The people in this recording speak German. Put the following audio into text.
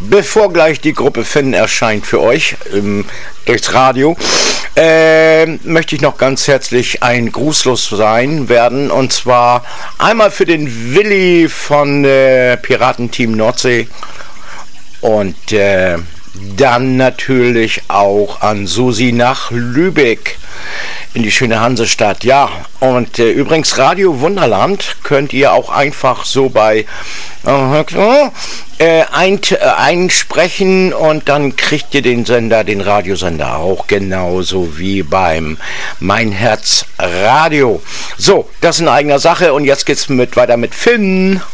Bevor gleich die Gruppe Finn erscheint für euch durchs Radio, möchte ich noch ganz herzlich ein Grußlos sein werden. Und zwar einmal für den Willi von Piratenteam Nordsee und dann natürlich auch an Susi nach Lübeck in die schöne Hansestadt. Ja, und übrigens Radio Wunderland könnt ihr auch einfach so bei einsprechen und dann kriegt ihr den Sender, den Radiosender auch genauso wie beim Mein Herz Radio. So, das ist in eigener Sache und jetzt geht's weiter mit Finn.